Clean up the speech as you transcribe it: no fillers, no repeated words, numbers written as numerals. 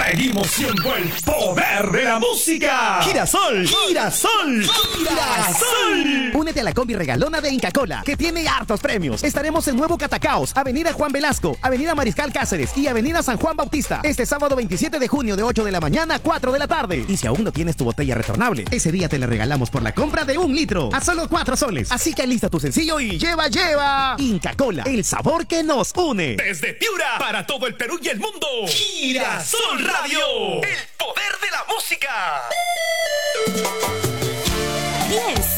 Seguimos siendo el poder de la música. ¡Girasol! ¡Girasol! ¡Girasol! Únete a la combi regalona de Inca Kola, que tiene hartos premios. Estaremos en Nuevo Catacaos, Avenida Juan Velasco, Avenida Mariscal Cáceres y Avenida San Juan Bautista. Este sábado 27 de junio de 8 de la mañana a 4 de la tarde. Y si aún no tienes tu botella retornable, ese día te la regalamos por la compra de 1 litro a solo 4 soles. Así que alista tu sencillo y lleva Inca Kola, el sabor que nos une. Desde Piura, para todo el Perú y el mundo. Girasol Radio, el poder de la música. 10,